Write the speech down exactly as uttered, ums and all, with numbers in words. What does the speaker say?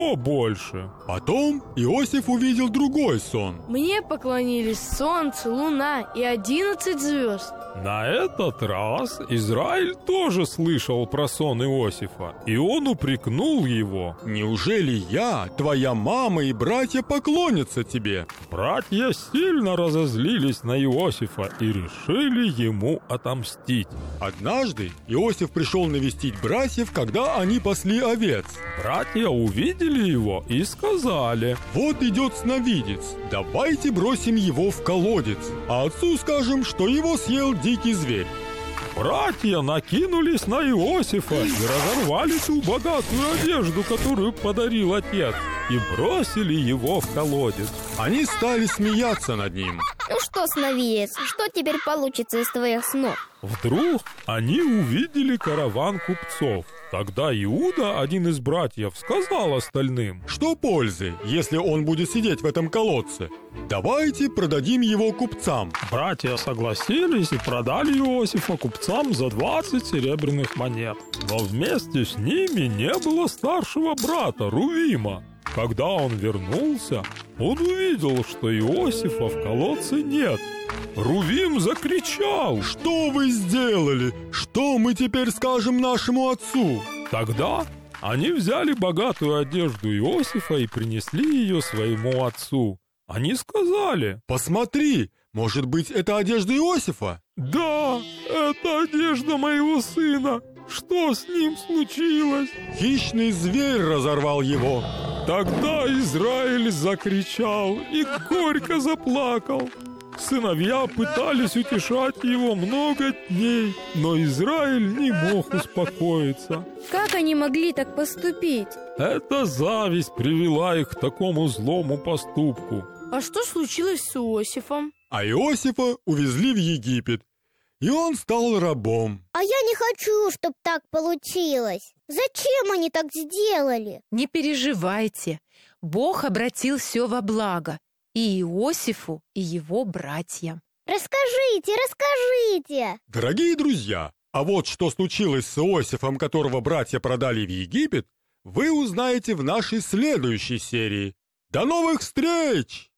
больше. Потом Иосиф увидел другой сон. Мне поклонились солнце, луна и одиннадцать звезд. На этот раз Израиль тоже слышал про сон Иосифа, и он упрекнул его. «Неужели я, твоя мама и братья поклонятся тебе?» Братья сильно разозлились на Иосифа и решили ему отомстить. Однажды Иосиф пришел навестить братьев, когда они пасли овец. Братья увидели его и сказали: «Вот идет сновидец, давайте бросим его в колодец, а отцу скажем, что его съел дикий зверь». Братья накинулись на Иосифа и разорвали ту богатую одежду, которую подарил отец, и бросили его в колодец. Они стали смеяться над ним. Ну что, сновидец, что теперь получится из твоих снов? Вдруг они увидели караван купцов. Тогда Иуда, один из братьев, сказал остальным: «Что пользы, если он будет сидеть в этом колодце? Давайте продадим его купцам». Братья согласились и продали Иосифа купцам за двадцать серебряных монет. Но вместе с ними не было старшего брата Рувима. Когда он вернулся, он увидел, что Иосифа в колодце нет. Рувим закричал: «Что вы сделали? Что мы теперь скажем нашему отцу?» Тогда они взяли богатую одежду Иосифа и принесли ее своему отцу. Они сказали: «Посмотри, может быть, это одежда Иосифа?» «Да, это одежда моего сына. Что с ним случилось?» «Хищный зверь разорвал его». Тогда Израиль закричал и горько заплакал. Сыновья пытались утешать его много дней, но Израиль не мог успокоиться. Как они могли так поступить? Эта зависть привела их к такому злому поступку. А что случилось с Иосифом? А Иосифа увезли в Египет, и он стал рабом. А я не хочу, чтобы так получилось. Зачем они так сделали? Не переживайте, Бог обратил все во благо и Иосифу, и его братьям. Расскажите, расскажите! Дорогие друзья, а вот что случилось с Иосифом, которого братья продали в Египет, вы узнаете в нашей следующей серии. До новых встреч!